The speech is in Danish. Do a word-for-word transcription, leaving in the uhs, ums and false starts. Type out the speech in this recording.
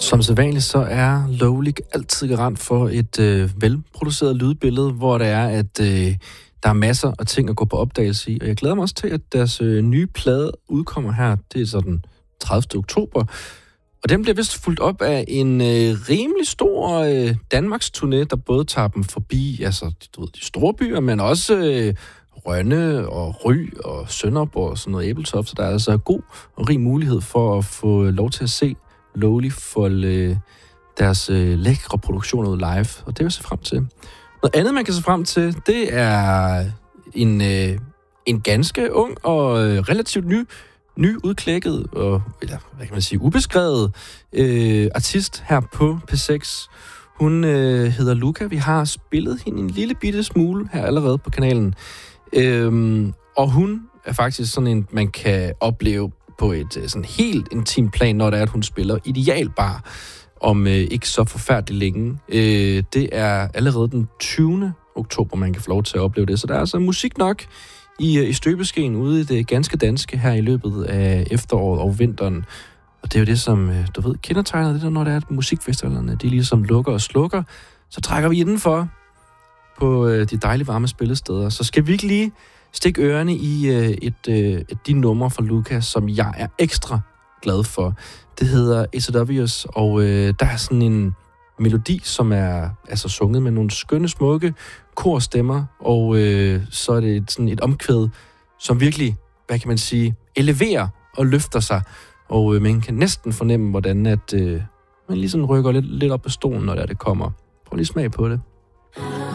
Som sædvanligt så er Lowly altid garant for et øh, velproduceret lydbillede, hvor det er, at øh, der er masser af ting at gå på opdagelse i. Og jeg glæder mig også til, at deres øh, nye plade udkommer her. Det er så den tredivte oktober. Og den bliver vist fulgt op af en øh, rimelig stor øh, Danmarks turné, der både tager dem forbi altså, du ved, de store byer, men også øh, Rønne og Ry og Sønderborg og sådan noget Æbeltoft. Så der er altså god og rig mulighed for at få lov til at se Lowly folde øh, deres øh, lækre produktioner ud live. Og det vil jeg se frem til. Noget andet, man kan se frem til, det er en, øh, en ganske ung og øh, relativt ny nyudklækket og, eller hvad kan man sige, ubeskrevet øh, artist her på P seks. Hun øh, hedder Luca. Vi har spillet hende en lille bitte smule her allerede på kanalen. Øhm, og hun er faktisk sådan en, man kan opleve på et sådan helt intimt plan, når det er, at hun spiller Idealbar om øh, ikke så forfærdeligt længe. Øh, det er allerede den tyvende oktober, man kan få lov til at opleve det. Så der er altså musik nok i, i støbeskeen ude i det ganske danske her i løbet af efteråret og vinteren. Og det er jo det, som du ved, kendetegner det der, når det er, at musikfestivalerne, de ligesom lukker og slukker. Så trækker vi indenfor på øh, de dejlige varme spillesteder. Så skal vi ikke lige stikke ørerne i øh, et, øh, et de numre fra Lucas, som jeg er ekstra glad for. Det hedder S W's, og øh, der er sådan en melodi, som er altså sunget med nogle skønne, smukke korstemmer, og øh, så er det et, sådan et omkvæd, som virkelig, hvad kan man sige, eleverer og løfter sig, og øh, man kan næsten fornemme, hvordan at, øh, man lige sådan rykker lidt, lidt op på stolen, når der det kommer. Prøv lige smag på det.